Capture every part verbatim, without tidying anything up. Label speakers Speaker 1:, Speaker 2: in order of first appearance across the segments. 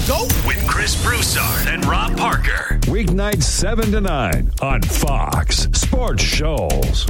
Speaker 1: go.
Speaker 2: With Chris Broussard and Rob Parker.
Speaker 3: Weeknights seven to nine on Fox Sports Shoals.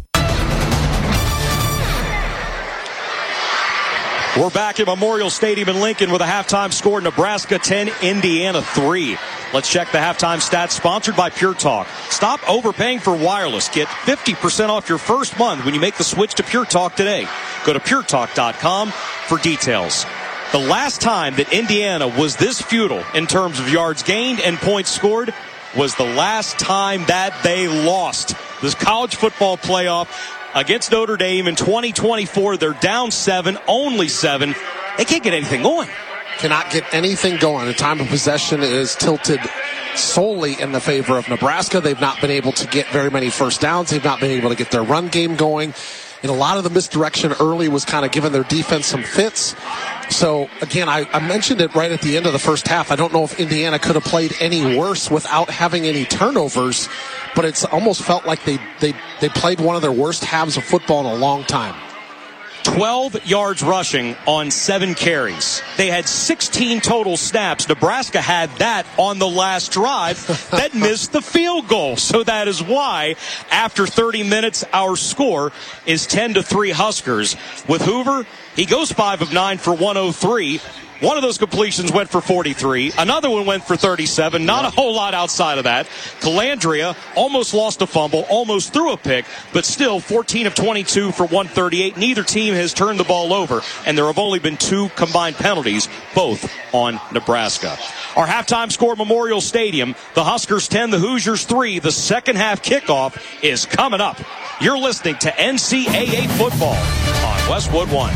Speaker 4: We're back at Memorial Stadium in Lincoln with a halftime score. Nebraska ten, Indiana three. Let's check the halftime stats sponsored by Pure Talk. Stop overpaying for wireless. Get fifty percent off your first month when you make the switch to Pure Talk today. Go to pure talk dot com for details. The last time that Indiana was this futile in terms of yards gained and points scored was the last time that they lost this college football playoff against Notre Dame in twenty twenty-four. They're down seven, only seven. They can't get anything going.
Speaker 1: Cannot get anything going. The time of possession is tilted solely in the favor of Nebraska. They've not been able to get very many first downs. They've not been able to get their run game going. And a lot of the misdirection early was kind of giving their defense some fits. So, again, I, I mentioned it right at the end of the first half. I don't know if Indiana could have played any worse without having any turnovers, but it's almost felt like they, they, they played one of their worst halves of football in a long time.
Speaker 4: twelve yards rushing on seven carries. They had sixteen total snaps. Nebraska had that on the last drive that missed the field goal. So that is why, after thirty minutes, our score is ten to three Huskers. With Hoover, he goes five of nine for one oh three. One of those completions went for forty-three. Another one went for thirty-seven. Not a whole lot outside of that. Calandria almost lost a fumble, almost threw a pick, but still fourteen of twenty-two for one thirty-eight. Neither team has turned the ball over, and there have only been two combined penalties, both on Nebraska. Our halftime score, Memorial Stadium. The Huskers ten, the Hoosiers three. The second half kickoff is coming up. You're listening to N C double A football on Westwood One.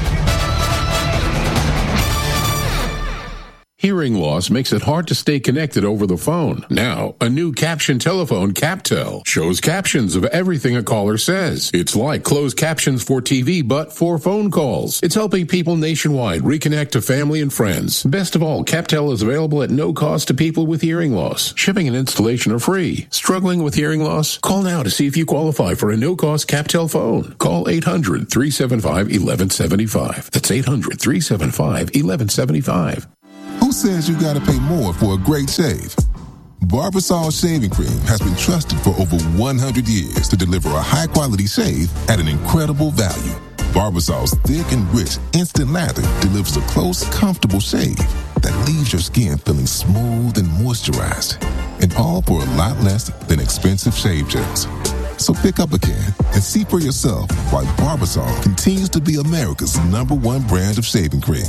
Speaker 5: Hearing loss makes it hard to stay connected over the phone. Now, a new caption telephone, CapTel, shows captions of everything a caller says. It's like closed captions for T V, but for phone calls. It's helping people nationwide reconnect to family and friends. Best of all, CapTel is available at no cost to people with hearing loss. Shipping and installation are free. Struggling with hearing loss? Call now to see if you qualify for a no-cost CapTel phone. Call eight hundred, three seven five, one one seven five. That's eight hundred, three seven five, one one seven five.
Speaker 6: Who says you gotta pay more for a great shave? Barbasol Shaving Cream has been trusted for over one hundred years to deliver a high-quality shave at an incredible value. Barbasol's thick and rich instant lather delivers a close, comfortable shave that leaves your skin feeling smooth and moisturized, and all for a lot less than expensive shave gels. So pick up again and see for yourself why Barbasol continues to be America's number one brand of shaving cream.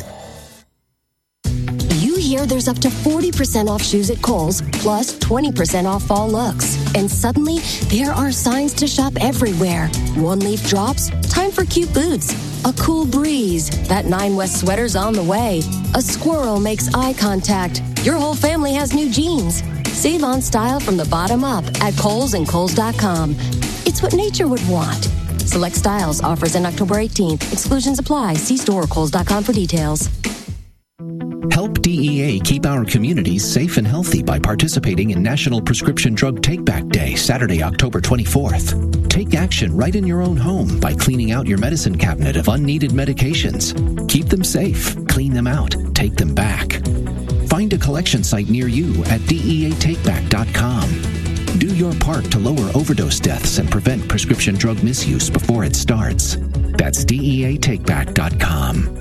Speaker 7: Here, there's up to forty percent off shoes at Kohl's, plus twenty percent off fall looks. And suddenly, there are signs to shop everywhere. One leaf drops, time for cute boots. A cool breeze, that Nine West sweater's on the way. A squirrel makes eye contact. Your whole family has new jeans. Save on style from the bottom up at Kohl's and Kohl's dot com. It's what nature would want. Select styles, offers in October eighteenth. Exclusions apply. See store or Kohl's dot com for details.
Speaker 8: Help D E A keep our communities safe and healthy by participating in National Prescription Drug Take-Back Day, Saturday, October twenty-fourth. Take action right in your own home by cleaning out your medicine cabinet of unneeded medications. Keep them safe, clean them out, take them back. Find a collection site near you at D E A take back dot com. Do your part to lower overdose deaths and prevent prescription drug misuse before it starts. That's D E A take back dot com.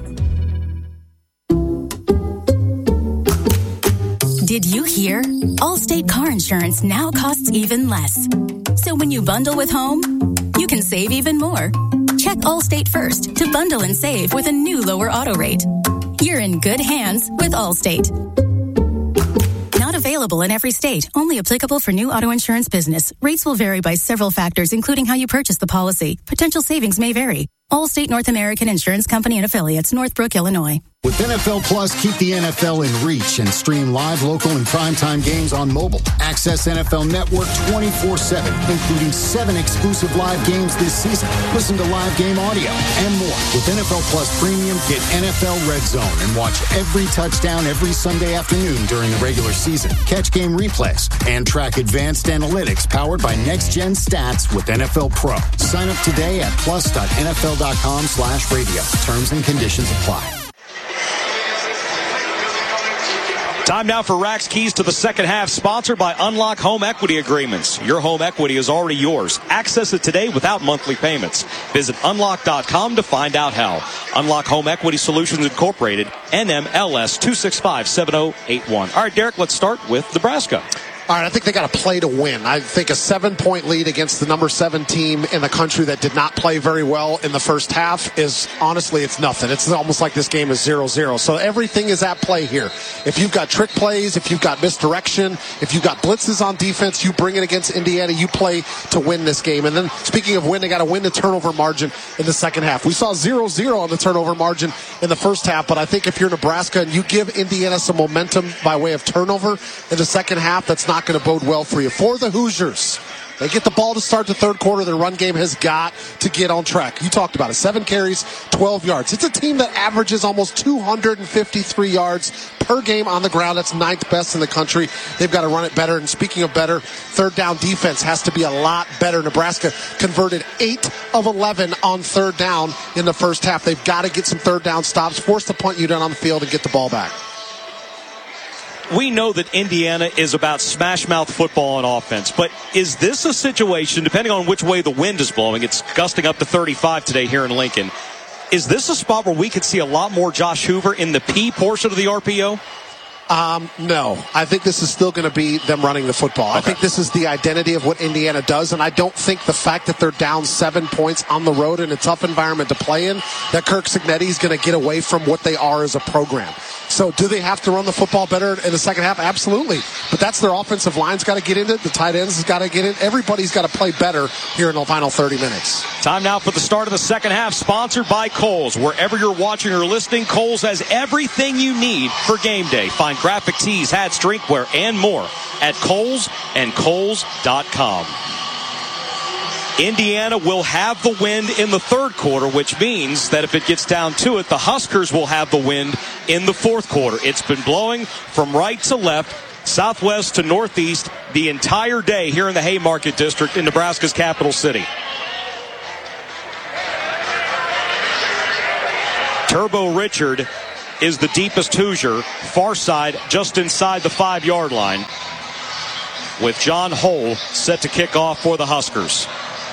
Speaker 9: Did you hear? Allstate car insurance now costs even less. So when you bundle with home, you can save even more. Check Allstate first to bundle and save with a new lower auto rate. You're in good hands with Allstate. Not available in every state. Only applicable for new auto insurance business. Rates will vary by several factors, including how you purchase the policy. Potential savings may vary. Allstate North American Insurance Company and Affiliates, Northbrook, Illinois.
Speaker 10: With N F L Plus, keep the N F L in reach and stream live, local, and primetime games on mobile. Access N F L Network twenty-four seven, including seven exclusive live games this season. Listen to live game audio and more. With N F L Plus Premium, get N F L Red Zone and watch every touchdown every Sunday afternoon during the regular season. Catch game replays and track advanced analytics powered by next-gen stats with N F L Pro. Sign up today at plus dot N F L dot com slash radio. Terms and conditions apply.
Speaker 4: Time now for Rack's Keys to the Second Half, sponsored by Unlock Home Equity Agreements. Your home equity is already yours. Access it today without monthly payments. Visit unlock dot com to find out how. Unlock Home Equity Solutions Incorporated, N M L S two six five seven zero eight one. All right, Derek, let's start with Nebraska.
Speaker 1: All right, I think they got to play to win. I think a seven-point lead against the number seven team in the country that did not play very well in the first half is, honestly, it's nothing. It's almost like this game is zero zero. So everything is at play here. If you've got trick plays, if you've got misdirection, if you've got blitzes on defense, you bring it against Indiana, you play to win this game. And then, speaking of win, they got to win the turnover margin in the second half. We saw zero zero on the turnover margin in the first half, but I think if you're Nebraska and you give Indiana some momentum by way of turnover in the second half, that's not not going to bode well for you. For the Hoosiers, they get the ball to start the third quarter. Their run game has got to get on track. You talked about it. Seven carries, twelve yards. It's a team that averages almost two hundred fifty-three yards per game on the ground. That's ninth best in the country. They've got to run it better. And speaking of better, third down defense has to be a lot better. Nebraska converted eight of eleven on third down in the first half. They've got to get some third down stops, force the punt unit on the field, and get the ball back.
Speaker 4: We know that Indiana is about smash-mouth football on offense, but is this a situation, depending on which way the wind is blowing, it's gusting up to thirty-five today here in Lincoln, is this a spot where we could see a lot more Josh Hoover in the P portion of the R P O?
Speaker 1: Um, no, I think this is still going to be them running the football. Okay. I think this is the identity of what Indiana does, and I don't think the fact that they're down seven points on the road in a tough environment to play in, that Kirk Cignetti is going to get away from what they are as a program. So do they have to run the football better in the second half? Absolutely. But that's their offensive line's got to get in it. The tight ends has got to get in. Everybody's got to play better here in the final thirty minutes.
Speaker 4: Time now for the start of the second half, sponsored by Kohl's. Wherever you're watching or listening, Kohl's has everything you need for game day. Find graphic tees, hats, drinkware, and more at Kohl's and Kohl's dot com. Indiana will have the wind in the third quarter, which means that if it gets down to it, the Huskers will have the wind in the fourth quarter. It's been blowing from right to left, southwest to northeast the entire day here in the Haymarket District in Nebraska's capital city. Turbo Richard is the deepest Hoosier, far side just inside the five-yard line, with John Hull set to kick off for the Huskers.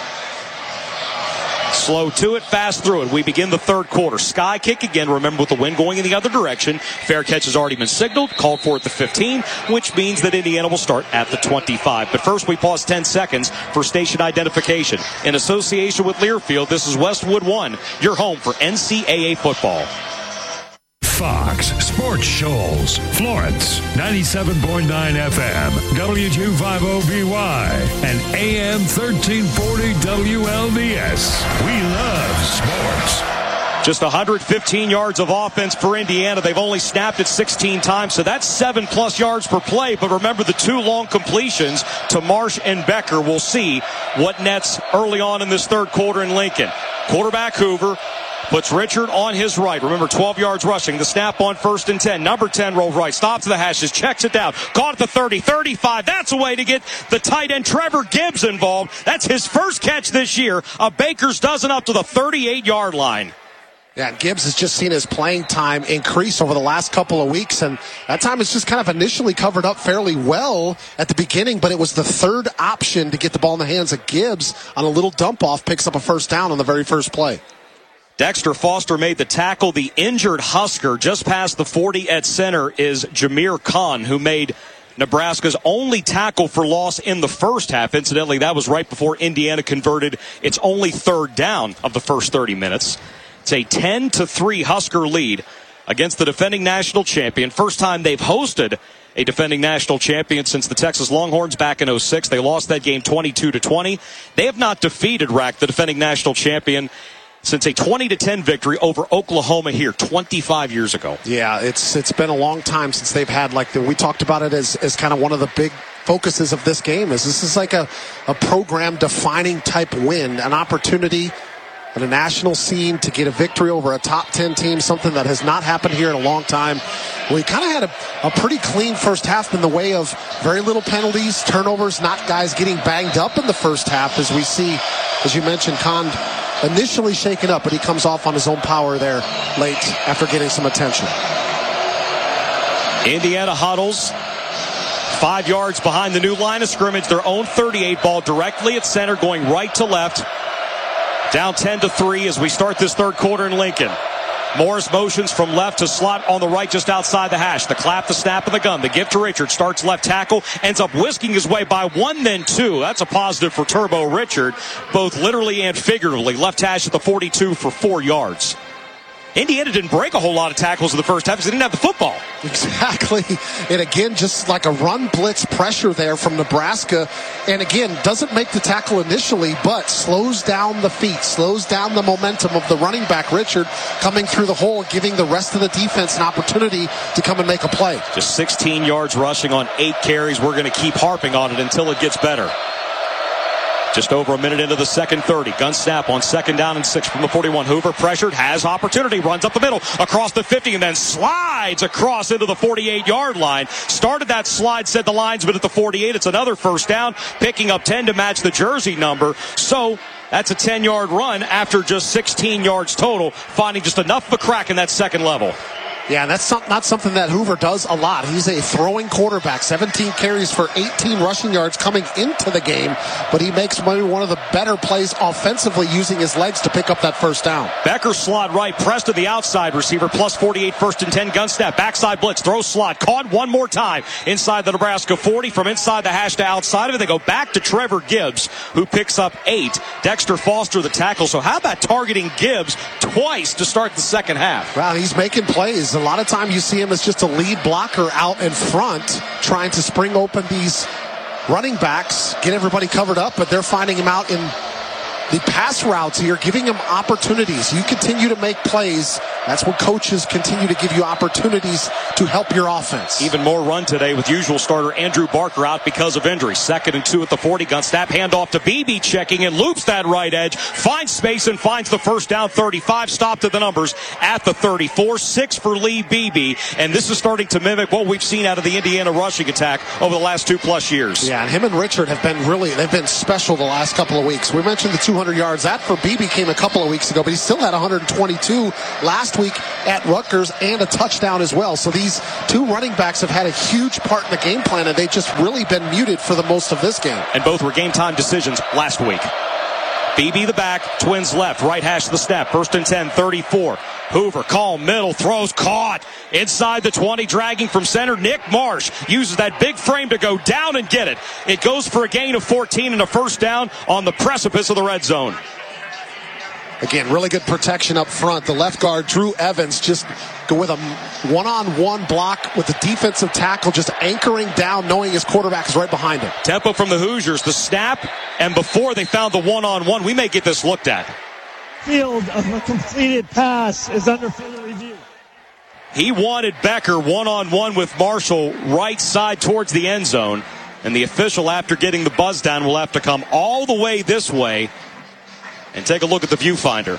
Speaker 4: Slow to it, fast through it. We begin the third quarter. Sky kick again, remember, with the wind going in the other direction. Fair catch has already been signaled, called for at the fifteen, which means that Indiana will start at the twenty-five. But first, we pause ten seconds for station identification. In association with Learfield, this is Westwood One, your home for N C double A football.
Speaker 3: Fox Sports Shoals, Florence, ninety-seven point nine F M, W two fifty B Y, and A M thirteen forty W L D S. We love sports.
Speaker 4: Just one hundred fifteen yards of offense for Indiana. They've only snapped it sixteen times, so that's seven plus yards per play. But remember the two long completions to Marsh and Becker. We'll see what nets early on in this third quarter in Lincoln. Quarterback Hoover puts Richard on his right. Remember, twelve yards rushing. The snap on first and ten. Number ten rolls right. Stops the hashes. Checks it down. Caught at the thirty. thirty-five. That's a way to get the tight end Trevor Gibbs involved. That's his first catch this year. A Baker's dozen up to the thirty-eight-yard line.
Speaker 1: Yeah, Gibbs has just seen his playing time increase over the last couple of weeks, and that time is just kind of initially covered up fairly well at the beginning, but it was the third option to get the ball in the hands of Gibbs on a little dump-off, picks up a first down on the very first play.
Speaker 4: Dexter Foster made the tackle. The injured Husker just past the forty at center is Jameer Khan, who made Nebraska's only tackle for loss in the first half. Incidentally, that was right before Indiana converted its only third down of the first thirty minutes. It's a ten to three Husker lead against the defending national champion. First time they've hosted a defending national champion since the Texas Longhorns back in oh six. They lost that game twenty-two to twenty. They have not defeated Rack, the defending national champion, since a twenty to ten victory over Oklahoma here twenty-five years ago.
Speaker 1: Yeah, it's it's been a long time since they've had, like, the, we talked about it as, as kind of one of the big focuses of this game. Is this is like a, a program-defining type win, an opportunity on a national scene to get a victory over a top ten team, something that has not happened here in a long time. We kind of had a, a pretty clean first half in the way of very little penalties, turnovers, not guys getting banged up in the first half, as we see, as you mentioned, Khan initially shaken up, but he comes off on his own power there late after getting some attention.
Speaker 4: Indiana huddles five yards behind the new line of scrimmage. Their own thirty-eight, ball directly at center, going right to left. Down ten to three as we start this third quarter in Lincoln. Morris motions from left to slot on the right just outside the hash. The clap, the snap, and the gun. The give to Richard. Starts left tackle. Ends up whisking his way by one, then two. That's a positive for Turbo Richard, both literally and figuratively. Left hash at the forty-two for four yards. Indiana didn't break a whole lot of tackles in the first half because they didn't have the football.
Speaker 1: Exactly. And again, just like a run blitz pressure there from Nebraska. And again, doesn't make the tackle initially, but slows down the feet, slows down the momentum of the running back, Richard, coming through the hole, giving the rest of the defense an opportunity to come and make a play.
Speaker 4: Just sixteen yards rushing on eight carries. We're going to keep harping on it until it gets better. Just over a minute into the second thirty. Gun snap on second down and six from the forty-one. Hoover pressured, has opportunity, runs up the middle, across the fifty, and then slides across into the forty-eight-yard line. Started that slide, said the linesman at the forty-eight. It's another first down, picking up ten to match the jersey number. So that's a ten-yard run after just sixteen yards total, finding just enough of a crack in that second level.
Speaker 1: Yeah, that's not, not something that Hoover does a lot. He's a throwing quarterback. seventeen carries for eighteen rushing yards coming into the game, but he makes maybe one of the better plays offensively using his legs to pick up that first down.
Speaker 4: Becker slot right, pressed to the outside receiver, plus forty-eight, first and ten, gun snap, backside blitz, throw slot, caught one more time inside the Nebraska forty, from inside the hash to outside of it. They go back to Trevor Gibbs, who picks up eight. Dexter Foster, the tackle. So how about targeting Gibbs twice to start the second half?
Speaker 1: Wow, he's making plays. A lot of time you see him as just a lead blocker out in front, trying to spring open these running backs, get everybody covered up, but they're finding him out in the pass routes here, giving him opportunities. You continue to make plays. That's when coaches continue to give you opportunities to help your offense.
Speaker 4: Even more run today with usual starter Andrew Barker out because of injury. Second and two at the forty. Gun snap, handoff to Beebe, checking and loops that right edge. Finds space and finds the first down. thirty-five. Stopped at the numbers at the thirty-four. Six for Lee Beebe. And this is starting to mimic what we've seen out of the Indiana rushing attack over the last two plus years.
Speaker 1: Yeah, and him and Richard have been really, they've been special the last couple of weeks. We mentioned the two hundred yards. That for Beebe came a couple of weeks ago, but he still had one hundred twenty-two last week at Rutgers and a touchdown as well. So these two running backs have had a huge part in the game plan, and they've just really been muted for the most of this game.
Speaker 4: And both were game time decisions last week. Beebe the back, Twins left, right hash the snap, first and ten, thirty-four. Hoover, calm, middle, throws, caught. Inside the twenty, dragging from center. Nick Marsh uses that big frame to go down and get it. It goes for a gain of fourteen and a first down on the precipice of the red zone.
Speaker 1: Again, really good protection up front. The left guard, Drew Evans, just go with a one-on-one block with the defensive tackle just anchoring down, knowing his quarterback is right behind him.
Speaker 4: Tempo from the Hoosiers, the snap, and before they found the one-on-one, we may get this looked at.
Speaker 11: Field of a completed pass is under further review.
Speaker 4: He wanted Becker one-on-one with Marshall right side towards the end zone, and the official, after getting the buzz down, will have to come all the way this way and take a look at the viewfinder.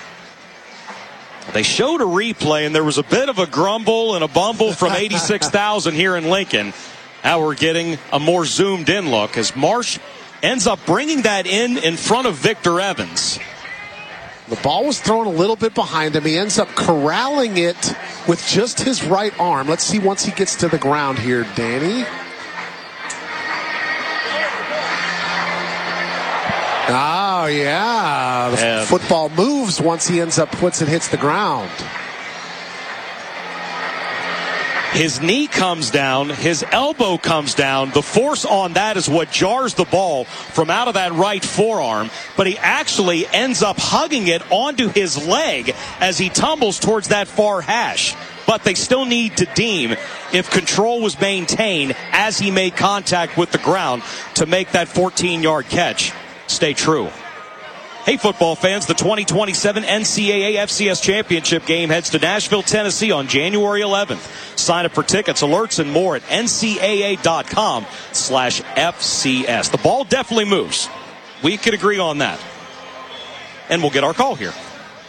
Speaker 4: They showed a replay, and there was a bit of a grumble and a bumble from eighty-six thousand here in Lincoln. Now we're getting a more zoomed-in look as Marsh ends up bringing that in in front of Victor Evans.
Speaker 1: The ball was thrown a little bit behind him. He ends up corralling it with just his right arm. Let's see once he gets to the ground here, Danny. Oh, yeah. The
Speaker 4: yeah.
Speaker 1: football moves once he ends up, puts it, hits the ground.
Speaker 4: His knee comes down. His elbow comes down. The force on that is what jars the ball from out of that right forearm. But he actually ends up hugging it onto his leg as he tumbles towards that far hash. But they still need to deem if control was maintained as he made contact with the ground to make that fourteen-yard catch stay true. Hey, football fans, the twenty twenty-seven N C double A F C S Championship game heads to Nashville, Tennessee on January eleventh. Sign up for tickets, alerts, and more at N C double A dot com slash F C S. The ball definitely moves. We could agree on that. And we'll get our call here.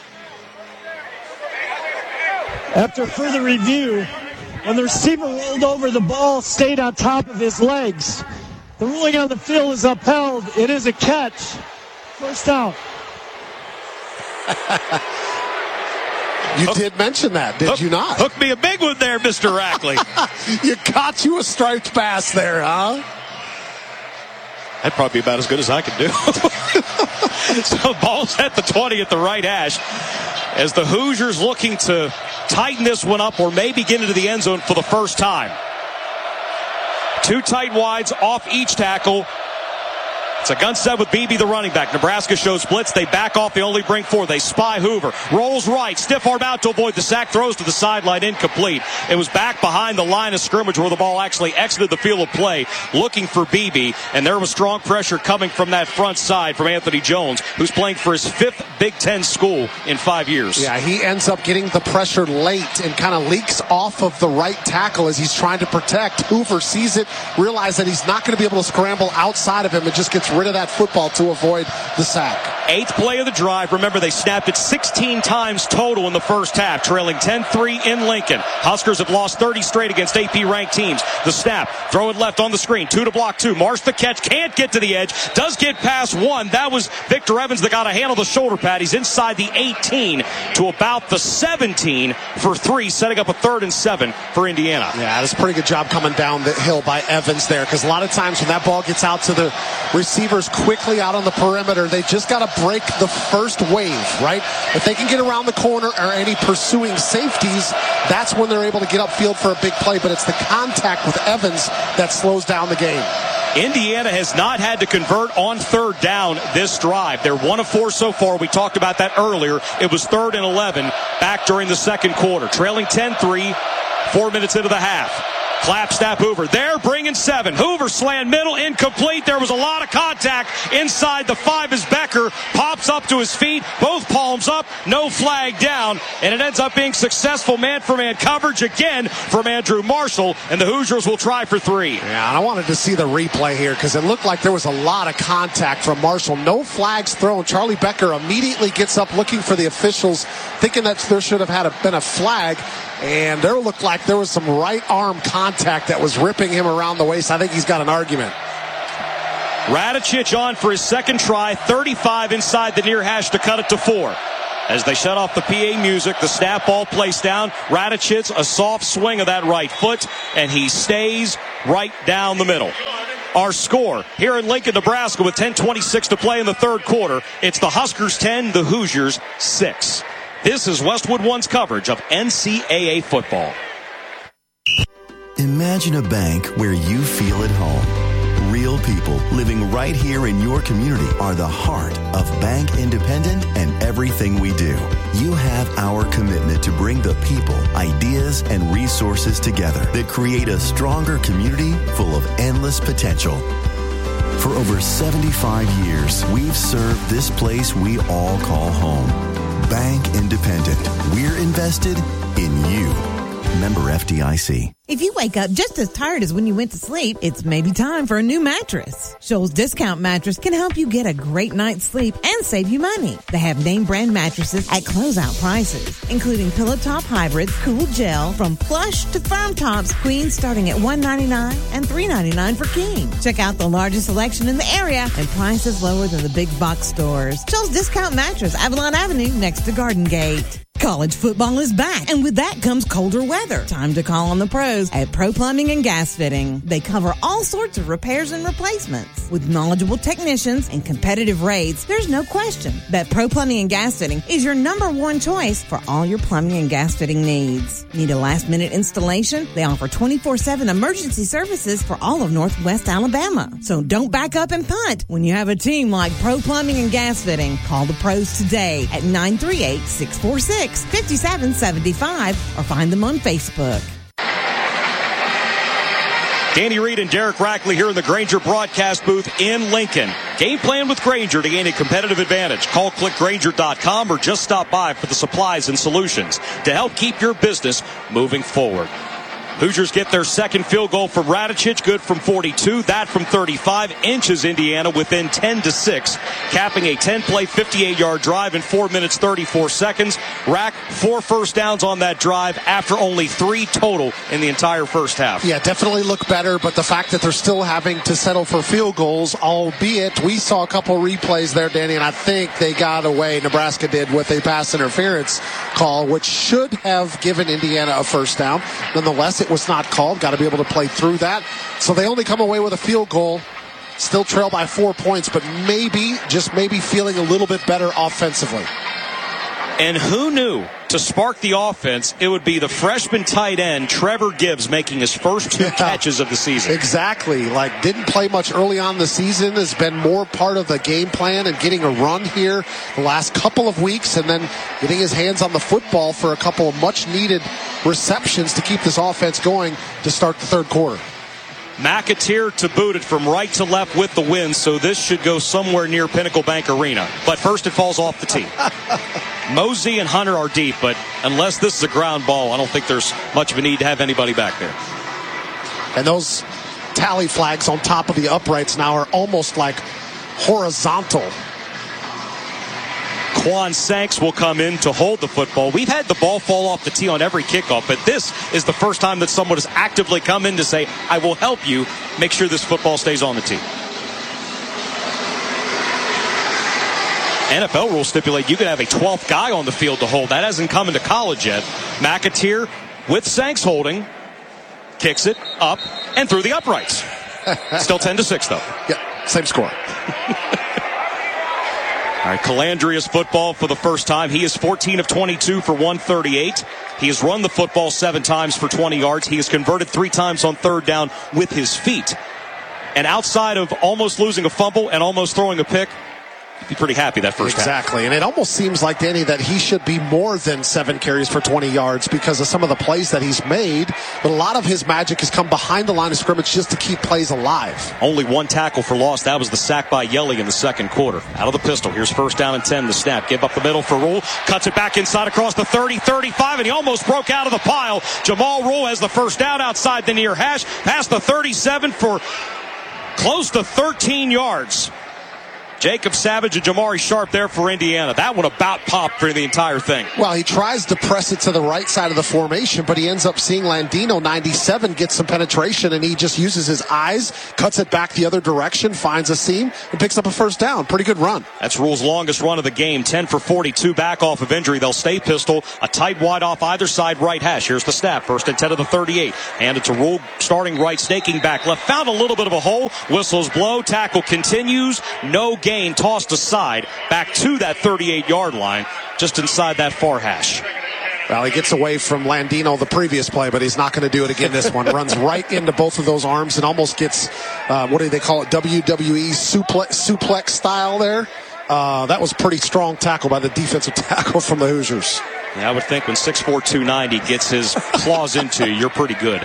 Speaker 11: After further review, when the receiver rolled over, the ball stayed on top of his legs. The ruling on the field is upheld. It is a catch. First down.
Speaker 1: You
Speaker 4: hook,
Speaker 1: did mention that, did
Speaker 4: hook,
Speaker 1: you not?
Speaker 4: Hook me a big one there, Mister Rackley.
Speaker 1: You caught you a striped bass there, huh?
Speaker 4: That'd probably be about as good as I could do. So ball's at the twenty at the right hash as the Hoosiers looking to tighten this one up or maybe get into the end zone for the first time. Two tight wides off each tackle. It's a gun set with Beebe, the running back. Nebraska shows blitz. They back off. They only bring four. They spy Hoover. Rolls right. Stiff arm out to avoid the sack. Throws to the sideline. Incomplete. It was back behind the line of scrimmage where the ball actually exited the field of play looking for Beebe. And there was strong pressure coming from that front side from Anthony Jones, who's playing for his fifth Big Ten school in five years.
Speaker 1: Yeah, he ends up getting the pressure late and kind of leaks off of the right tackle as he's trying to protect. Hoover sees it, realizes that he's not going to be able to scramble outside of him, and just gets rid of that football to avoid the sack.
Speaker 4: Eighth play of the drive. Remember, they snapped it sixteen times total in the first half, trailing ten three in Lincoln. Huskers have lost thirty straight against A P-ranked teams. The snap, throw it left on the screen. Two to block two. Marsh the catch, can't get to the edge. Does get past one. That was Victor Evans that got a hand on the shoulder pad. He's inside the eighteen to about the seventeen for three, setting up a third and seven for Indiana.
Speaker 1: Yeah, that's a pretty good job coming down the hill by Evans there, because a lot of times when that ball gets out to the receivers quickly out on the perimeter, they just got to break the first wave, right? If they can get around the corner or any pursuing safeties, that's when they're able to get upfield for a big play. But it's the contact with Evans that slows down the game.
Speaker 4: Indiana has not had to convert on third down this drive. They're one of four so far. We talked about that earlier. It was third and eleven back during the second quarter. Trailing ten three, four minutes into the half. Clap, snap, Hoover. There, bringing seven. Hoover slant middle, incomplete. There was a lot of contact inside the five as Becker pops up to his feet. Both palms up, no flag down. And it ends up being successful man-for-man coverage again from Andrew Marshall. And the Hoosiers will try for three.
Speaker 1: Yeah, and I wanted to see the replay here because it looked like there was a lot of contact from Marshall. No flags thrown. Charlie Becker immediately gets up looking for the officials, thinking that there should have had a, been a flag. And there looked like there was some right arm contact that was ripping him around the waist. I think he's got an argument.
Speaker 4: Radicic on for his second try. thirty-five inside the near hash to cut it to four. As they shut off the P A music, the snap ball placed down. Radicic, a soft swing of that right foot, and he stays right down the middle. Our score here in Lincoln, Nebraska, with ten twenty-six to play in the third quarter. It's the Huskers ten, the Hoosiers six. This is Westwood One's coverage of N C double A football.
Speaker 12: Imagine a bank where you feel at home. Real people living right here in your community are the heart of Bank Independent and everything we do. You have our commitment to bring the people, ideas, and resources together that create a stronger community full of endless potential. For over seventy-five years, we've served this place we all call home. Bank Independent. We're invested in you. Member F D I C.
Speaker 13: If you wake up just as tired as when you went to sleep, it's maybe time for a new mattress. Shoals Discount Mattress can help you get a great night's sleep and save you money. They have name brand mattresses at closeout prices, including Pillow Top Hybrids, Cool Gel, from plush to firm tops, queens starting at one ninety-nine and three ninety-nine for king. Check out the largest selection in the area and prices lower than the big box stores. Shoals Discount Mattress, Avalon Avenue, next to Garden Gate. College football is back, and with that comes colder weather. Time to call on the pros at Pro Plumbing and Gas Fitting. They cover all sorts of repairs and replacements. With knowledgeable technicians and competitive rates, there's no question that Pro Plumbing and Gas Fitting is your number one choice for all your plumbing and gas fitting needs. Need a last-minute installation? They offer twenty-four seven emergency services for all of Northwest Alabama. So don't back up and punt when you have a team like Pro Plumbing and Gas Fitting. Call the pros today at nine three eight, six four six, five seven seven five or find them on Facebook.
Speaker 4: Danny Reed and Derek Rackley here in the Grainger broadcast booth in Lincoln. Game plan with Grainger to gain a competitive advantage. Call click grainger dot com or just stop by for the supplies and solutions to help keep your business moving forward. Hoosiers get their second field goal from Radicic, good from forty-two. That from thirty-five inches Indiana within ten to six, capping a ten-play, fifty-eight-yard drive in four minutes, thirty-four seconds. Rack four first downs on that drive after only three total in the entire first half.
Speaker 1: Yeah, definitely look better, but the fact that they're still having to settle for field goals, albeit we saw a couple replays there, Danny, and I think they got away, Nebraska did, with a pass interference call, which should have given Indiana a first down. Nonetheless, it was not called. Got to be able to play through that. So they only come away with a field goal. Still trail by four points, but maybe, just maybe feeling a little bit better offensively.
Speaker 4: And who knew to spark the offense, it would be the freshman tight end, Trevor Gibbs, making his first two yeah, catches of the season.
Speaker 1: Exactly. Like, didn't play much early on in the season, has been more part of the game plan and getting a run here the last couple of weeks, and then getting his hands on the football for a couple of much-needed receptions to keep this offense going to start the third quarter.
Speaker 4: McAteer to boot it from right to left with the win, so this should go somewhere near Pinnacle Bank Arena. But first it falls off the tee. Mosey and Hunter are deep, but unless this is a ground ball, I don't think there's much of a need to have anybody back there.
Speaker 1: And those tally flags on top of the uprights now are almost like horizontal.
Speaker 4: Quan Sanks will come in to hold the football. We've had the ball fall off the tee on every kickoff, but this is the first time that someone has actively come in to say, I will help you make sure this football stays on the tee. N F L rules stipulate you can have a twelfth guy on the field to hold. That hasn't come into college yet. McAteer with Sanks holding, kicks it up and through the uprights. Still ten to six though.
Speaker 1: Yeah, same score.
Speaker 4: All right, Calandria's football for the first time. He is fourteen of twenty-two for one thirty-eight. He has run the football seven times for twenty yards. He has converted three times on third down with his feet. And outside of almost losing a fumble and almost throwing a pick, you'd be pretty happy that first
Speaker 1: exactly.
Speaker 4: half.
Speaker 1: Exactly. And it almost seems like, Danny, that he should be more than seven carries for twenty yards because of some of the plays that he's made. But a lot of his magic has come behind the line of scrimmage just to keep plays alive.
Speaker 4: Only one tackle for loss. That was the sack by Yelly in the second quarter. Out of the pistol. Here's first down and ten. The snap. Give up the middle for Rule. Cuts it back inside across the thirty, thirty-five, and he almost broke out of the pile. Jamal Rule has the first down outside the near hash. Past the thirty-seven for close to thirteen yards. Jacob Savage and Jamari Sharp there for Indiana. That one about popped for the entire thing.
Speaker 1: Well, he tries to press it to the right side of the formation, but he ends up seeing Landino, ninety-seven, get some penetration, and he just uses his eyes, cuts it back the other direction, finds a seam, and picks up a first down. Pretty good run.
Speaker 4: That's Rule's longest run of the game. ten for forty-two back off of injury. They'll stay pistol. A tight wide off either side right hash. Here's the snap. First and ten of the thirty-eight. Handed to Rule, starting right, snaking back left. Found a little bit of a hole. Whistles blow. Tackle continues. No gain. Tossed aside back to that thirty-eight-yard line, just inside that far hash.
Speaker 1: Well, he gets away from Landino the previous play, but he's not going to do it again this one. Runs right into both of those arms and almost gets, uh, what do they call it, W W E suplex, suplex style there. Uh, that was pretty strong tackle by the defensive tackle from the Hoosiers.
Speaker 4: Yeah, I would think when six four, two ninety gets his claws into you, you're pretty good.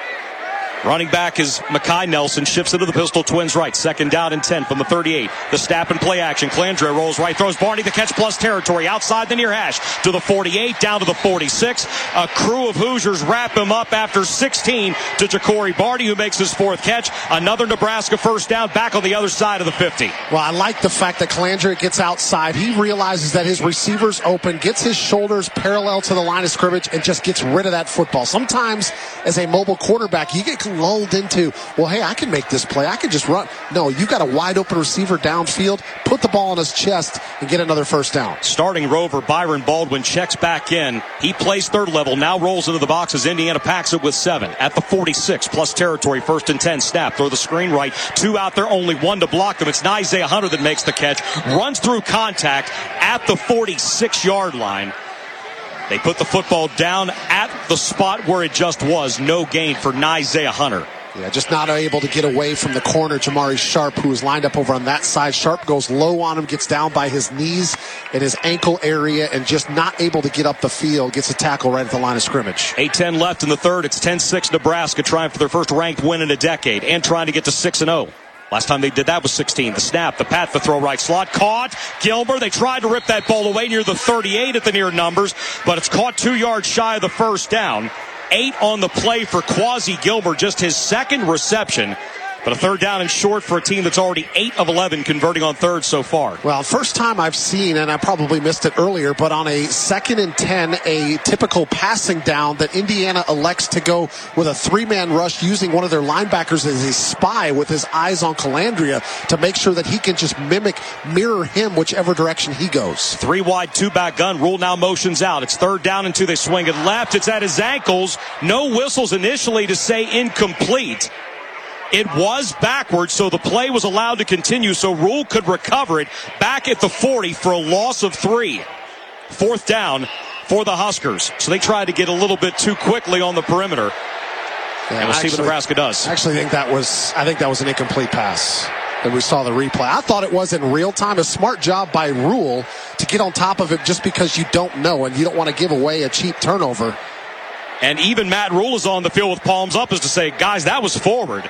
Speaker 4: Running back is Makai Nelson, shifts into the pistol, twins right. Second down and ten from the thirty-eight. The snap and play action. Calandria rolls right, throws Barney the catch plus territory. Outside the near hash to the forty-eight, down to the forty-six. A crew of Hoosiers wrap him up after sixteen to Ja'Cory Barney, who makes his fourth catch. Another Nebraska first down back on the other side of the fifty.
Speaker 1: Well, I like the fact that Calandria gets outside. He realizes that his receiver's open, gets his shoulders parallel to the line of scrimmage, and just gets rid of that football. Sometimes, as a mobile quarterback, you get lulled into, well, hey, I can make this play. I can just run. No, you got a wide open receiver downfield, put the ball on his chest, and get another first down.
Speaker 4: Starting rover Byron Baldwin checks back in. He plays third level, now rolls into the box as Indiana packs it with seven. At the forty-six, plus territory, first and ten. Snap, throw the screen right. Two out there, only one to block them. It's Isaiah Hunter that makes the catch. Runs through contact at the forty-six-yard line. They put the football down at the spot where it just was. No gain for Isaiah Hunter.
Speaker 1: Yeah, just not able to get away from the corner, Jamari Sharp, who is lined up over on that side. Sharp goes low on him, gets down by his knees and his ankle area, and just not able to get up the field. Gets a tackle right at the line of scrimmage.
Speaker 4: eight ten left in the third. It's ten six Nebraska, trying for their first ranked win in a decade and trying to get to six and oh. Last time they did that was sixteen. The snap, the pat, the throw right slot. Caught. Gilmer, they tried to rip that ball away near the thirty-eight at the near numbers, but it's caught two yards shy of the first down. eight on the play for Quasi Gilbert, just his second reception. But a third down and short for a team that's already eight of eleven converting on third so far.
Speaker 1: Well, first time I've seen, and I probably missed it earlier, but on a second and ten, a typical passing down that Indiana elects to go with a three-man rush using one of their linebackers as a spy with his eyes on Calandria to make sure that he can just mimic, mirror him whichever direction he goes.
Speaker 4: Three wide, two-back gun. Rule now motions out. It's third down and two. They swing it left. It's at his ankles. No whistles initially to say incomplete. It was backwards, so the play was allowed to continue, so Rule could recover it back at the forty for a loss of three. Fourth down for the Huskers. So they tried to get a little bit too quickly on the perimeter. Yeah, and we'll actually see what Nebraska does.
Speaker 1: I actually think that was, I think that was an incomplete pass. And we saw the replay. I thought it was in real time. A smart job by Rule to get on top of it just because you don't know and you don't want to give away a cheap turnover.
Speaker 4: And even Matt Rule is on the field with palms up as to say, guys, that was forward.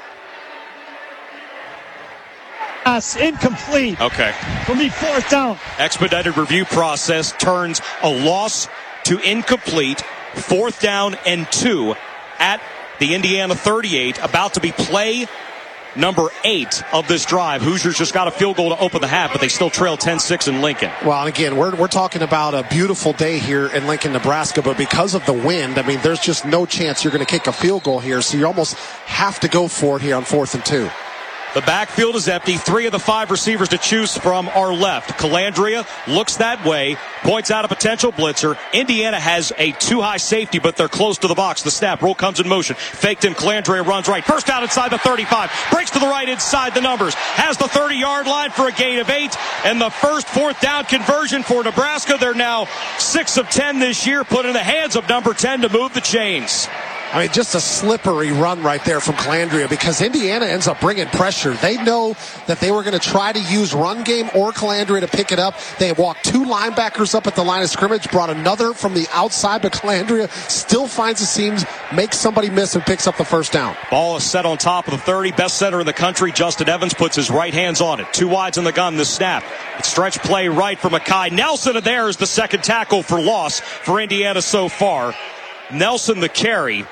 Speaker 11: Pass incomplete.
Speaker 4: Okay.
Speaker 11: Will be fourth down.
Speaker 4: Expedited review process turns a loss to incomplete. Fourth down and two at the Indiana thirty-eight. About to be play number eight of this drive. Hoosiers just got a field goal to open the half, but they still trail ten six in Lincoln.
Speaker 1: Well, and again, we're we're talking about a beautiful day here in Lincoln, Nebraska, but because of the wind, I mean, there's just no chance you're going to kick a field goal here, so you almost have to go for it here on fourth and two.
Speaker 4: The backfield is empty. Three of the five receivers to choose from are left. Calandria looks that way, points out a potential blitzer. Indiana has a too-high safety, but they're close to the box. The snap. Roll comes in motion. Faked him. Calandria runs right. First out inside the thirty-five. Breaks to the right inside the numbers. Has the thirty-yard line for a gain of eight. And the first fourth down conversion for Nebraska. They're now six of ten this year. Put in the hands of number ten to move the chains.
Speaker 1: I mean, just a slippery run right there from Calandria because Indiana ends up bringing pressure. They know that they were going to try to use run game or Calandria to pick it up. They walked two linebackers up at the line of scrimmage, brought another from the outside, but Calandria still finds the seams, makes somebody miss, and picks up the first down.
Speaker 4: Ball is set on top of the thirty. Best center in the country, Justin Evans, puts his right hands on it. Two wides in the gun, the snap. It's stretch play right for Mackay. Nelson, and there is the second tackle for loss for Indiana so far. Nelson, the carry,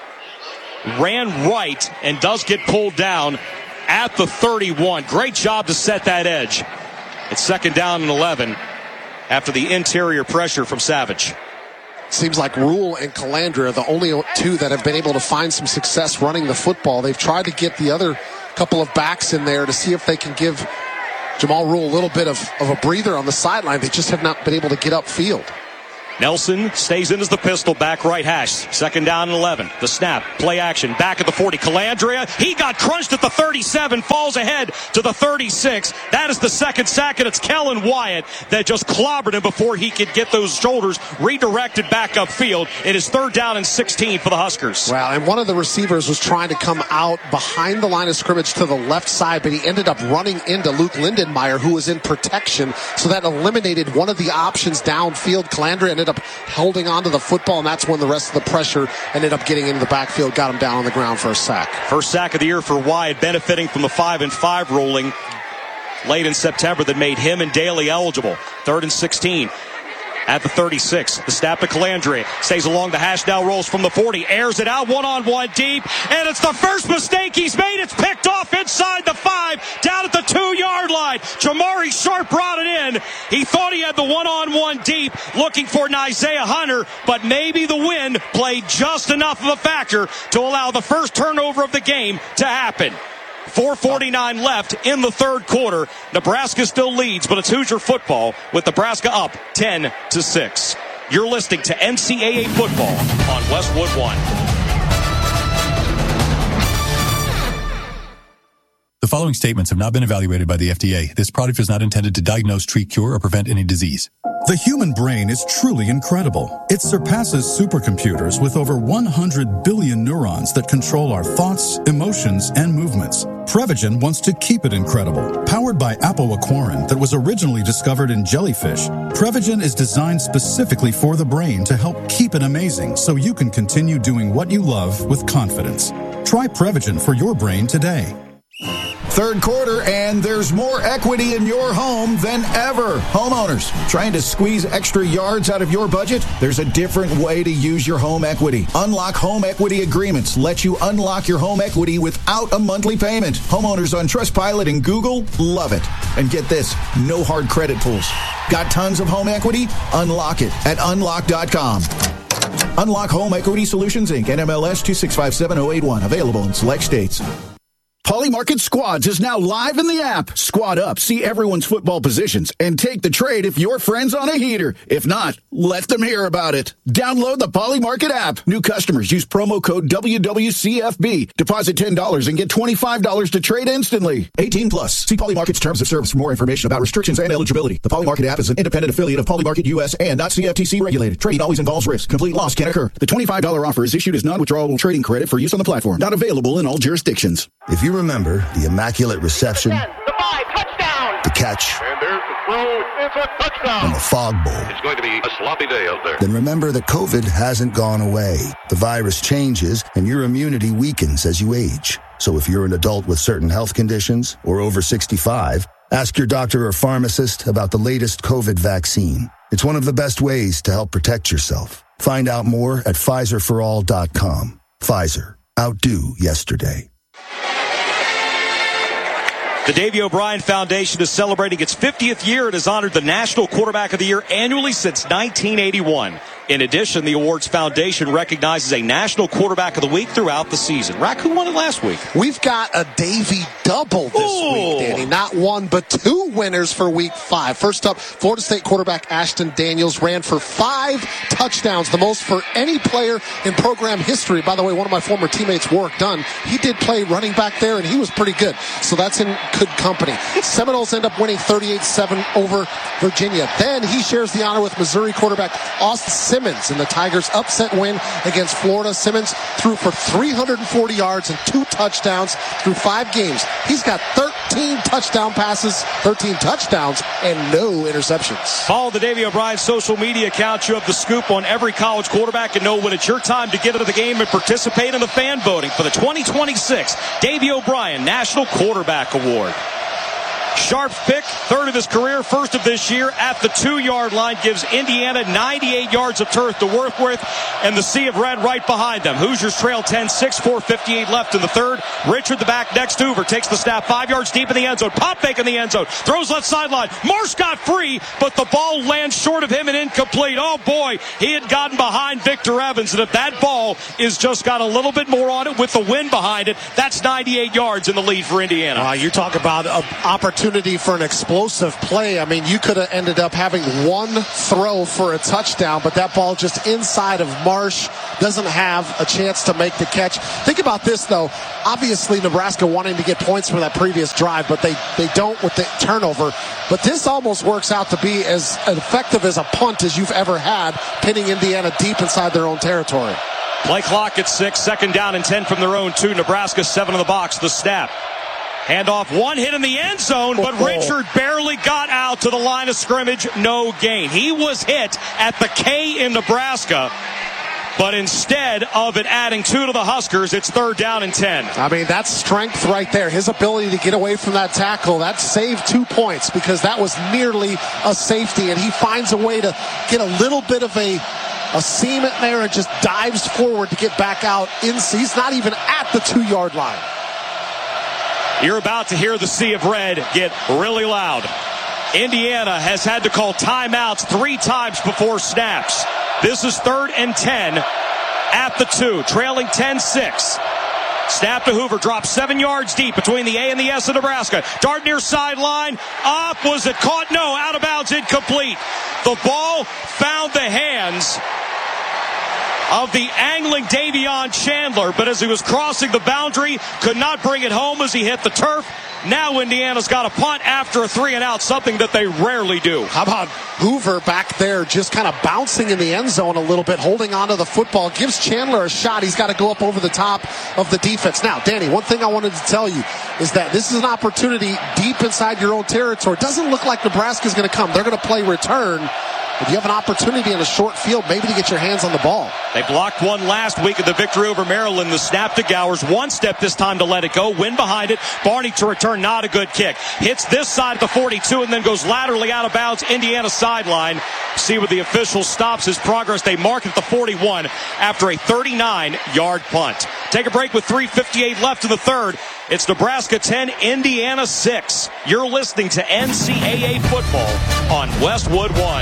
Speaker 4: ran right and does get pulled down at the thirty-one. Great job to set that edge. It's second down and eleven after the interior pressure from Savage.
Speaker 1: Seems like Rule and Calandria are the only two that have been able to find some success running the football. They've tried to get the other couple of backs in there to see if they can give Jamal Rule a little bit of, of a breather on the sideline. They just have not been able to get upfield.
Speaker 4: Nelson stays in as the pistol, back right hash. Second down and eleven. The snap, play action, back at the forty. Calandria, he got crunched at the thirty-seven, falls ahead to the thirty-six. That is the second sack, and it's Kellen Wyatt that just clobbered him before he could get those shoulders redirected back upfield. It is third down and sixteen for the Huskers.
Speaker 1: Wow, and one of the receivers was trying to come out behind the line of scrimmage to the left side, but he ended up running into Luke Lindenmeyer, who was in protection, so that eliminated one of the options downfield. Calandria ended up holding onto the football, and that's when the rest of the pressure ended up getting into the backfield, got him down on the ground for a sack.
Speaker 4: First sack of the year for Wyatt, benefiting from the five and five ruling late in September that made him and Daly eligible. Third and sixteen at the thirty-six. The snap to Calandria. Stays along the hash, now rolls from the forty. Airs it out, one-on-one deep. And it's the first mistake he's made. It's picked off inside the five, down at the two-yard line. Jamari Sharp brought it in. He thought he had the one-on-one deep, looking for Isaiah Hunter, but maybe the wind played just enough of a factor to allow the first turnover of the game to happen. four forty-nine left in the third quarter. Nebraska still leads, but it's Hoosier football with Nebraska up ten to six. You're listening to N C double A football on Westwood One.
Speaker 14: The following statements have not been evaluated by the F D A. This product is not intended to diagnose, treat, cure, or prevent any disease.
Speaker 15: The human brain is truly incredible. It surpasses supercomputers with over one hundred billion neurons that control our thoughts, emotions, and movements. Prevagen wants to keep it incredible. Powered by apoaquarin that was originally discovered in jellyfish, Prevagen is designed specifically for the brain to help keep it amazing so you can continue doing what you love with confidence. Try Prevagen for your brain today.
Speaker 16: Third quarter, and there's more equity in your home than ever. Homeowners, trying to squeeze extra yards out of your budget? There's a different way to use your home equity. Unlock Home Equity Agreements let you unlock your home equity without a monthly payment. Homeowners on Trustpilot and Google love it. And get this, no hard credit pulls. Got tons of home equity? Unlock it at unlock dot com. Unlock Home Equity Solutions, Incorporated. N M L S two six five seven zero eight one. Available in select states. Polymarket Squads is now live in the app. Squad up, see everyone's football positions, and take the trade if your friend's on a heater. If not, let them hear about it. Download the Polymarket app. New customers use promo code W W C F B. Deposit ten dollars and get twenty-five dollars to trade instantly. eighteen plus. See Polymarket's terms of service for more information about restrictions and eligibility. The Polymarket app is an independent affiliate of Polymarket U S and not C F T C regulated. Trading always involves risk. Complete loss can occur. The twenty-five dollars offer is issued as non-withdrawable trading credit for use on the platform. Not available in all jurisdictions.
Speaker 17: If you remember the immaculate reception,
Speaker 18: ten, the five, touchdown,
Speaker 17: the catch,
Speaker 18: and there's the throw, it's a touchdown,
Speaker 17: and the fog bowl,
Speaker 18: it's going to be a sloppy day out there.
Speaker 17: Then remember that COVID hasn't gone away. The virus changes, and your immunity weakens as you age. So if you're an adult with certain health conditions or over sixty-five, ask your doctor or pharmacist about the latest COVID vaccine. It's one of the best ways to help protect yourself. Find out more at Pfizer for all dot com. Pfizer. Outdo yesterday.
Speaker 4: The Davey O'Brien Foundation is celebrating its fiftieth year and has honored the National Quarterback of the Year annually since nineteen eighty-one. In addition, the awards foundation recognizes a National Quarterback of the Week throughout the season. Rack, who won it last week?
Speaker 1: We've got a Davey double this
Speaker 4: Ooh.
Speaker 1: week, Danny. Not one, but two winners for week five. First up, Florida State quarterback Ashton Daniels ran for five touchdowns, the most for any player in program history. By the way, one of my former teammates, Warwick Dunn, he did play running back there, and he was pretty good. So that's in good company. Seminoles end up winning thirty-eight seven over Virginia. Then he shares the honor with Missouri quarterback Austin Simmons in the Tigers' upset win against Florida. Simmons threw for three hundred forty yards and two touchdowns through five games. He's got thirteen touchdown passes, thirteen touchdowns, and no interceptions.
Speaker 4: Follow the Davey O'Brien social media account. You have the scoop on every college quarterback and know when it's your time to get into the game and participate in the fan voting for the twenty twenty-six Davey O'Brien National Quarterback Award. Sharp's pick, third of his career, first of this year at the two-yard line, gives Indiana ninety-eight yards of turf to work with, and the Sea of Red right behind them. Hoosiers trail ten six, four fifty-eight left in the third. Richard, the back next to Hoover, takes the snap five yards deep in the end zone. Pop fake in the end zone. Throws left sideline. Marsh got free, but the ball lands short of him and incomplete. Oh, boy, he had gotten behind Victor Evans, and if that ball is just got a little bit more on it with the wind behind it, that's ninety-eight yards in the lead for Indiana.
Speaker 1: Uh, you talk about an opportunity for an explosive play. I mean, you could have ended up having one throw for a touchdown, but that ball just inside of Marsh, doesn't have a chance to make the catch. Think about this, though. Obviously, Nebraska wanting to get points for that previous drive, but they, they don't with the turnover. But this almost works out to be as effective as a punt as you've ever had, pinning Indiana deep inside their own territory.
Speaker 4: Play clock at six, second down and ten from their own two. Nebraska seven in the box, the snap. Handoff, one hit in the end zone, but
Speaker 1: Oh.
Speaker 4: Richard barely got out to the line of scrimmage. No gain. He was hit at the K in Nebraska, but instead of it adding two to the Huskers, it's third down and ten.
Speaker 1: I mean, that's strength right there. His ability to get away from that tackle, that saved two points because that was nearly a safety, and he finds a way to get a little bit of a a seam in there and just dives forward to get back out. In, he's not even at the two-yard line.
Speaker 4: You're about to hear the Sea of Red get really loud. Indiana has had to call timeouts three times before snaps. This is third and ten at the two, trailing ten six. Snap to Hoover, drops seven yards deep between the A and the S of Nebraska. Dart near sideline, up, was it caught? No, out of bounds, incomplete. The ball found the hands of the angling Davion Chandler, but as he was crossing the boundary, could not bring it home as he hit the turf. Now Indiana's got a punt after a three and out, something that they rarely do.
Speaker 1: How about Hoover back there just kind of bouncing in the end zone a little bit, holding onto the football, gives Chandler a shot. He's got to go up over the top of the defense. Now, Danny, one thing I wanted to tell you is that this is an opportunity deep inside your own territory. It doesn't look like Nebraska's going to come. They're going to play return. But you have an opportunity in a short field maybe to get your hands on the ball.
Speaker 4: They blocked one last week of the victory over Maryland. The snap to Gowers. One step this time to let it go. Wind behind it. Barney to return. Not a good kick. Hits this side at the forty-two and then goes laterally out of bounds. Indiana sideline. See what the official stops his progress. They mark it at the forty-one after a thirty-nine-yard punt. Take a break with three fifty-eight left in the third. It's Nebraska ten, Indiana six. You're listening to N C double A football on Westwood One.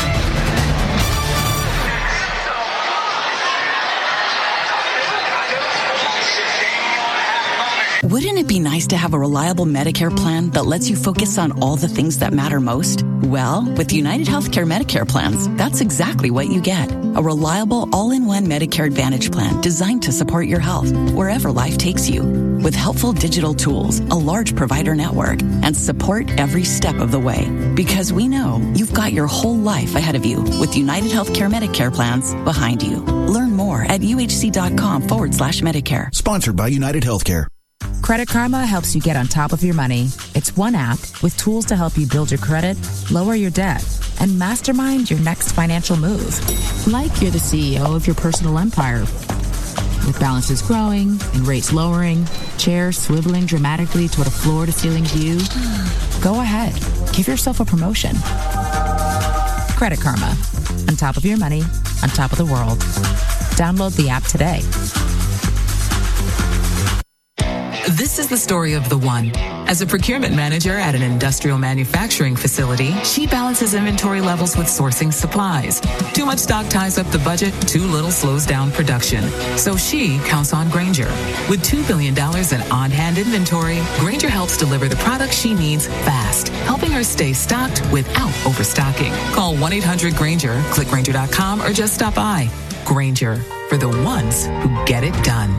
Speaker 19: Wouldn't it be nice to have a reliable Medicare plan that lets you focus on all the things that matter most? Well, with United Healthcare Medicare plans, that's exactly what you get. A reliable all-in-one Medicare Advantage plan designed to support your health wherever life takes you. With helpful digital tools, a large provider network, and support every step of the way. Because we know you've got your whole life ahead of you with United Healthcare Medicare plans behind you. Learn more at uhc.com forward slash Medicare.
Speaker 16: Sponsored by United Healthcare.
Speaker 20: Credit Karma helps you get on top of your money. It's one app with tools to help you build your credit, lower your debt, and mastermind your next financial move. Like you're the C E O of your personal empire. With balances growing and rates lowering, chairs swiveling dramatically toward a floor-to-ceiling view, go ahead. Give yourself a promotion. Credit Karma. On top of your money, on top of the world. Download the app today.
Speaker 21: This is the story of the one. As a procurement manager at an industrial manufacturing facility, she balances inventory levels with sourcing supplies. Too much stock ties up the budget, too little slows down production. So she counts on Grainger. With two billion dollars in on-hand inventory, Grainger helps deliver the products she needs fast, helping her stay stocked without overstocking. Call one eight hundred Grainger, click Grainger dot com, or just stop by. Grainger, for the ones who get it done.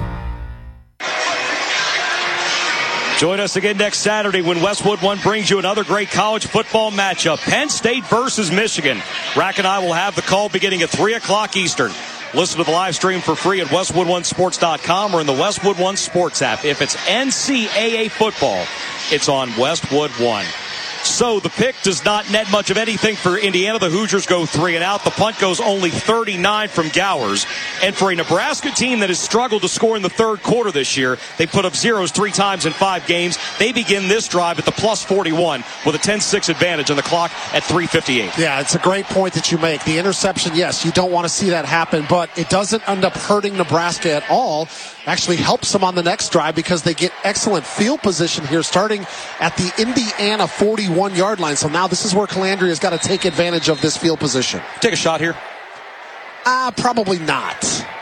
Speaker 4: Join us again next Saturday when Westwood One brings you another great college football matchup. Penn State versus Michigan. Rack and I will have the call beginning at three o'clock Eastern. Listen to the live stream for free at westwood one sports dot com or in the Westwood One Sports app. If it's N C double A football, it's on Westwood One. So the pick does not net much of anything for Indiana. The Hoosiers go three and out. The punt goes only thirty-nine from Gowers. And for a Nebraska team that has struggled to score in the third quarter this year, they put up zeros three times in five games. They begin this drive at the plus forty-one with a ten six advantage on the clock at three fifty-eight.
Speaker 1: Yeah, it's a great point that you make. The interception, yes, you don't want to see that happen, but it doesn't end up hurting Nebraska at all. Actually helps them on the next drive because they get excellent field position here starting at the Indiana forty-one-yard line. So now this is where Calandria's got to take advantage of this field position.
Speaker 4: Take a shot here.
Speaker 1: Uh, probably not.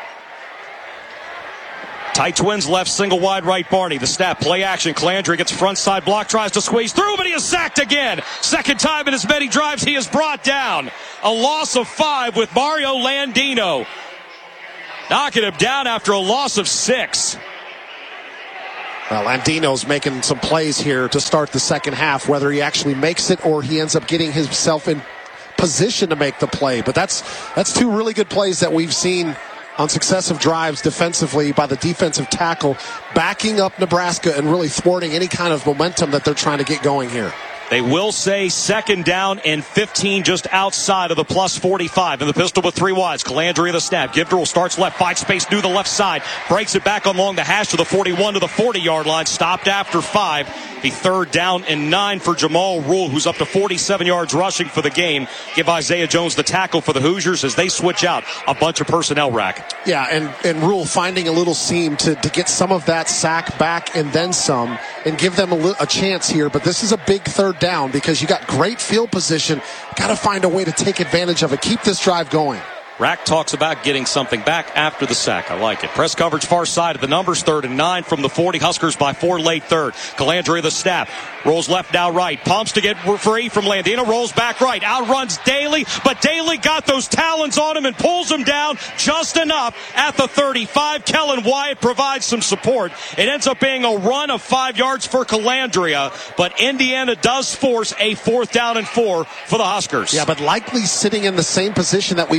Speaker 4: Tight twins left, single wide right, Barney. The snap, play action. Calandria gets front side block, tries to squeeze through, but he is sacked again. Second time in as many drives he is brought down. A loss of five with Mario Landino. Knocking him down after a loss of six.
Speaker 1: Well, Landino's making some plays here to start the second half, whether he actually makes it or he ends up getting himself in position to make the play. But that's that's two really good plays that we've seen on successive drives defensively by the defensive tackle, backing up Nebraska and really thwarting any kind of momentum that they're trying to get going here.
Speaker 4: They will say second down and fifteen just outside of the plus forty-five. In the pistol with three wides. Calandria the snap. Givdrell starts left. Finds space to the left side. Breaks it back along the hash to the forty-one to the forty-yard line. Stopped after five. The third down and nine for Jamal Rule, who's up to forty-seven yards rushing for the game. Give Isaiah Jones the tackle for the Hoosiers as they switch out a bunch of personnel, Rack.
Speaker 1: Yeah, and, and Rule finding a little seam to, to get some of that sack back and then some and give them a, li- a chance here. But this is a big third down because you got great field position. Got to find a way to take advantage of it. Keep this drive going.
Speaker 4: Rack talks about getting something back after the sack. I like it. Press coverage far side of the numbers. Third and nine from the forty. Huskers by four late third. Calandria the snap. Rolls left, now right. Pumps to get free from Landino. Rolls back right. Outruns Daly. But Daly got those talons on him and pulls him down just enough at the thirty-five. Kellen Wyatt provides some support. It ends up being a run of five yards for Calandria. But Indiana does force a fourth down and four for the Huskers.
Speaker 1: Yeah, but likely sitting in the same position that we've seen throughout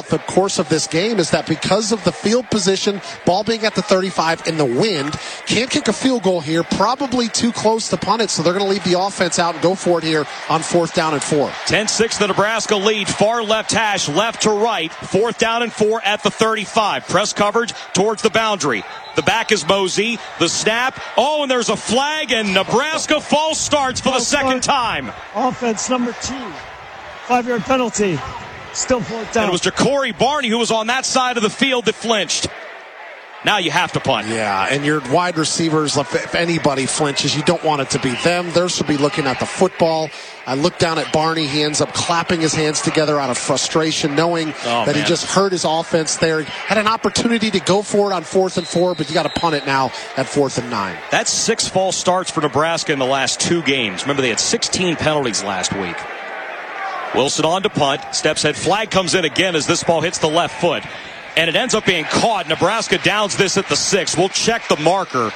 Speaker 1: throughout the course of this game is that because of the field position, ball being at the thirty-five in the wind, can't kick a field goal here, probably too close to punt it, so they're going to leave the offense out and go for it here on fourth down and four.
Speaker 4: ten six the Nebraska lead, far left hash, left to right, fourth down and four at the thirty-five. Press coverage towards the boundary. The back is Mosey. The snap. Oh, and there's a flag, and Nebraska false starts for the second time.
Speaker 11: Offense number two. Five-yard penalty. Still fourth down.
Speaker 4: And it was Ja'Cory Barney who was on that side of the field that flinched. Now you have to punt.
Speaker 1: Yeah, and your wide receivers, if anybody flinches, you don't want it to be them. They should be looking at the football. I look down at Barney. He ends up clapping his hands together out of frustration, knowing
Speaker 4: oh,
Speaker 1: that
Speaker 4: man.
Speaker 1: he just hurt his offense there. Had an opportunity to go for it on fourth and four, but you got to punt it now at fourth and nine.
Speaker 4: That's six false starts for Nebraska in the last two games. Remember, they had sixteen penalties last week. Wilson on to punt. Steps head. Flag comes in again as this ball hits the left foot. And it ends up being caught. Nebraska downs this at the six. We'll check the marker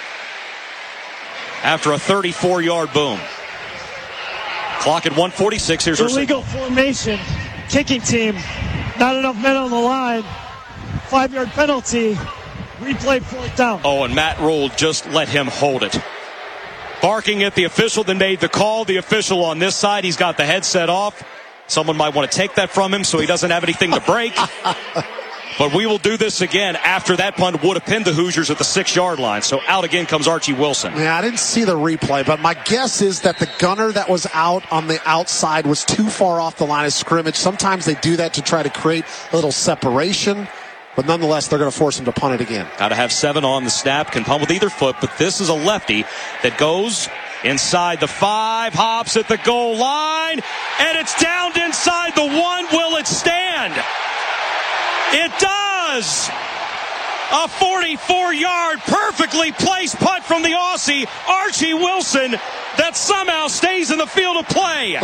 Speaker 4: after a thirty-four-yard boom. Clock at one forty-six. Here's our
Speaker 11: illegal formation. Kicking team. Not enough men on the line. Five-yard penalty. Replay fourth down.
Speaker 4: Oh, and Matt Rule just let him hold it. Barking at the official, then made the call. The official on this side, he's got the headset off. Someone might want to take that from him so he doesn't have anything to break. But we will do this again after that punt would have pinned the Hoosiers at the six-yard line. So out again comes Archie Wilson.
Speaker 1: Yeah, I didn't see the replay, but my guess is that the gunner that was out on the outside was too far off the line of scrimmage. Sometimes they do that to try to create a little separation, but nonetheless, they're going to force him to punt it again.
Speaker 4: Got to have seven on the snap, can punt with either foot, but this is a lefty that goes inside the five, hops at the goal line, and it's downed inside the one. Will it stand? It does! A forty-four-yard, perfectly placed punt from the Aussie, Archie Wilson, that somehow stays in the field of play.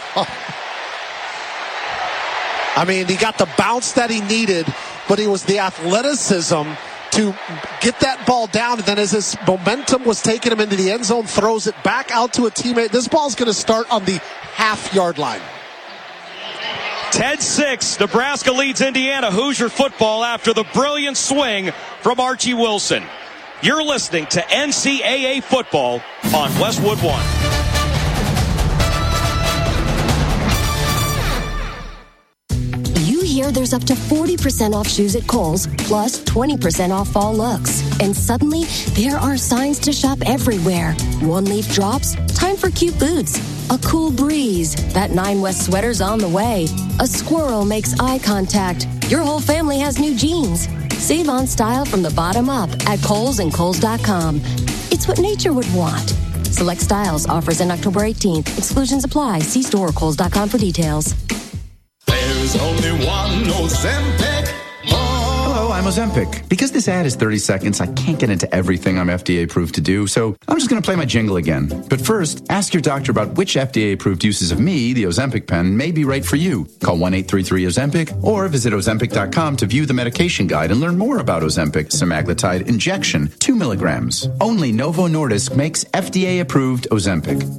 Speaker 1: I mean, he got the bounce that he needed, but it was the athleticism to get that ball down, and then as his momentum was taking him into the end zone, throws it back out to a teammate. This ball's going to start on the half-yard line.
Speaker 4: ten six, Nebraska leads Indiana Hoosier football after the brilliant swing from Archie Wilson. You're listening to N C double A football on Westwood One.
Speaker 7: You hear there's up to forty percent off shoes at Kohl's, plus twenty percent off fall looks. And suddenly, there are signs to shop everywhere. One-leaf drops, time for cute boots. A cool breeze, that Nine West sweater's on the way. A squirrel makes eye contact. Your whole family has new jeans. Save on style from the bottom up at Kohl's and Kohl's dot com. It's what nature would want. Select styles, offers in October eighteenth. Exclusions apply. See store or Kohl's dot com for details.
Speaker 2: There's only one Ozempic. Hello, I'm Ozempic. Because this ad is thirty seconds, I can't get into everything I'm F D A approved to do, so I'm just going to play my jingle again. But first, ask your doctor about which F D A approved uses of me, the Ozempic pen, may be right for you. Call one eight three three Ozempic or visit Ozempic dot com to view the medication guide and learn more about Ozempic semaglutide injection, two milligrams. Only Novo Nordisk makes F D A approved Ozempic.